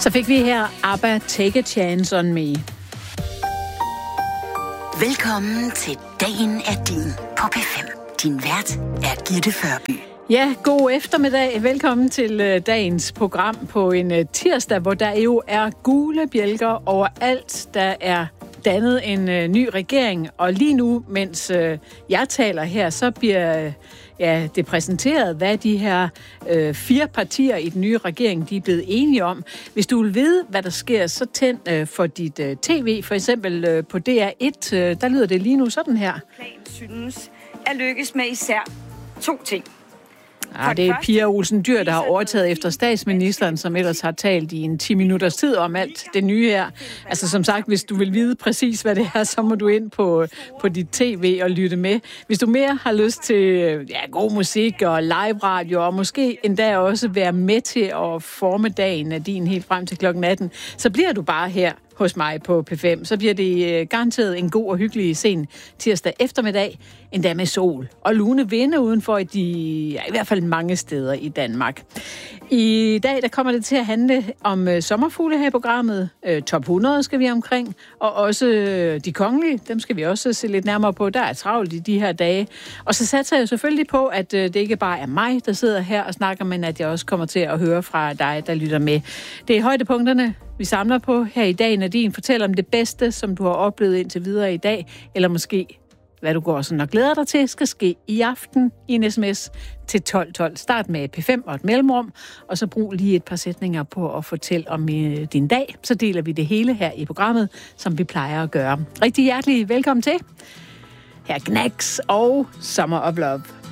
Så fik vi her ABBA Take a Chance on Me. Velkommen til Dagen er din på P5. Din vært er Gitte Førby. Ja, god eftermiddag. Velkommen til dagens program på en tirsdag, hvor der jo er gule bjælker overalt. Der er dannet en ny regering, og lige nu, mens jeg taler her, så bliver det præsenteret, hvad de her 4 partier i den nye regering, de er blevet enige om. Hvis du vil vide, hvad der sker, så tænd for dit tv, for eksempel på DR1, der lyder det lige nu sådan her. Planen synes at lykkes med især 2 ting. Ja, det er Pia Olsen Dyhr, der har overtaget efter statsministeren, som ellers har talt i en 10 minutters tid om alt det nye her. Altså som sagt, hvis du vil vide præcis, hvad det er, så må du ind på dit tv og lytte med. Hvis du mere har lyst til god musik og live radio, og måske endda også være med til at forme dagen af din helt frem til klokken 18, så bliver du bare her hos mig på P5. Så bliver det garanteret en god og hyggelig sen tirsdag eftermiddag, endda med sol og lune vinde udenfor i hvert fald mange steder i Danmark. I dag der kommer det til at handle om sommerfugle her i programmet. Top 100 skal vi omkring, og også de kongelige, dem skal vi også se lidt nærmere på. Der er travlt i de her dage. Og så satser jeg selvfølgelig på, at det ikke bare er mig, der sidder her og snakker, men at jeg også kommer til at høre fra dig, der lytter med. Det er højdepunkterne, vi samler på her i dag. Nadine, fortæl om det bedste, som du har oplevet indtil videre i dag, eller måske hvad du går sådan og glæder dig til, skal ske i aften i en sms til 1212. Start med P5 og et mellemrum, og så brug lige et par sætninger på at fortælle om din dag. Så deler vi det hele her i programmet, som vi plejer at gøre. Rigtig hjertelig velkommen til. Her Knacks og Summer of Love.